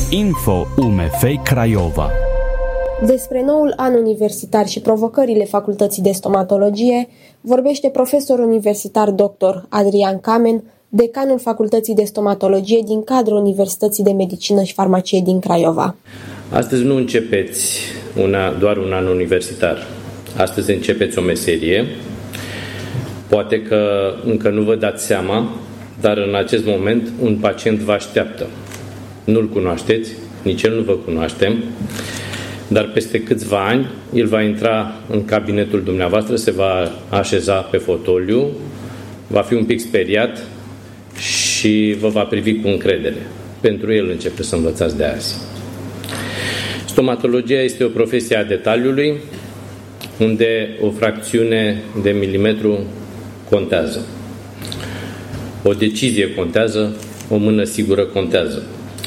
Info UMF Craiova. Despre noul an universitar și provocările Facultății de Stomatologie vorbește profesor universitar dr. Adrian Kamen, decanul Facultății de Stomatologie din cadrul Universității de Medicină și Farmacie din Craiova. Astăzi nu începeți doar un an universitar. Astăzi începeți o meserie. Poate că încă nu vă dați seama, dar în acest moment un pacient vă așteaptă. Nu-l cunoașteți, nici el nu vă cunoaște, dar peste câțiva ani el va intra în cabinetul dumneavoastră, se va așeza pe fotoliu, va fi un pic speriat și vă va privi cu încredere. Pentru el începe să învățați de azi. Stomatologia este o profesie a detaliului, unde o fracțiune de milimetru contează. O decizie contează, o mână sigură contează.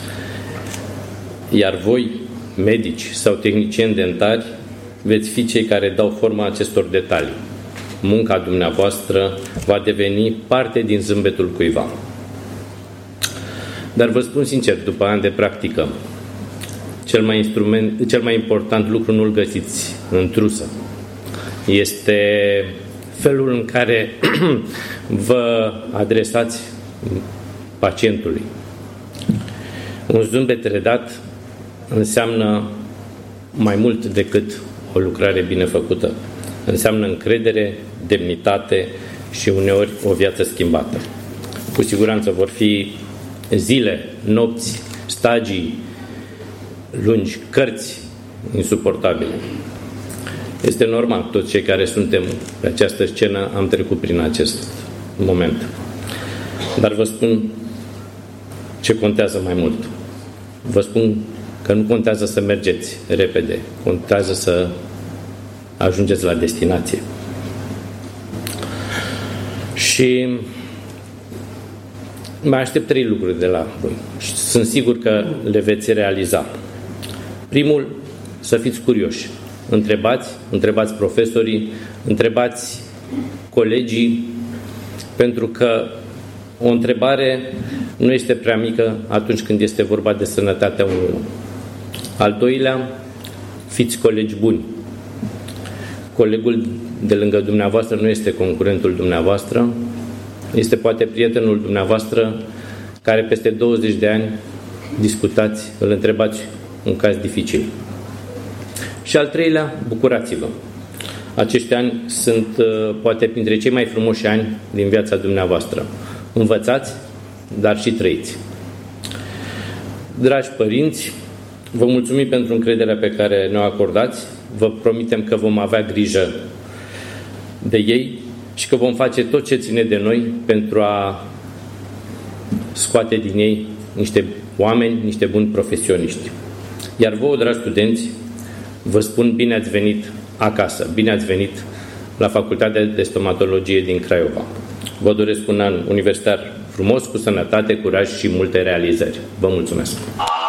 Iar voi, medici sau tehnicieni dentari, veți fi cei care dau forma acestor detalii. Munca dumneavoastră va deveni parte din zâmbetul cuiva. Dar vă spun sincer, după ani de practică, cel mai important lucru nu-l găsiți în trusă. Este felul în care vă adresați pacientului. Un zâmbet redat înseamnă mai mult decât o lucrare bine făcută. Înseamnă încredere, demnitate și uneori o viață schimbată. Cu siguranță vor fi zile, nopți, stagii lungi, cărți insuportabile. Este normal, toți cei care suntem pe această scenă am trecut prin acest moment. Dar vă spun ce contează mai mult. Vă spun că nu contează să mergeți repede, contează să ajungeți la destinație. Și mai aștept 3 lucruri de la voi și sunt sigur că le veți realiza. Primul, să fiți curioși. Întrebați profesorii, întrebați colegii, pentru că o întrebare nu este prea mică atunci când este vorba de sănătatea unui om. Al doilea, fiți colegi buni. Colegul de lângă dumneavoastră nu este concurentul dumneavoastră, este poate prietenul dumneavoastră care peste 20 de ani discutați, îl întrebați un caz dificil. Și al treilea, bucurați-vă. Acești ani sunt poate printre cei mai frumoși ani din viața dumneavoastră. Învățați, dar și trăiți. Dragi părinți, vă mulțumim pentru încrederea pe care ne-o acordați. Vă promitem că vom avea grijă de ei și că vom face tot ce ține de noi pentru a scoate din ei niște oameni, niște buni profesioniști. Iar vouă, dragi studenți, vă spun bine ați venit acasă, bine ați venit la Facultatea de Stomatologie din Craiova. Vă doresc un an universitar frumos, cu sănătate, curaj și multe realizări. Vă mulțumesc!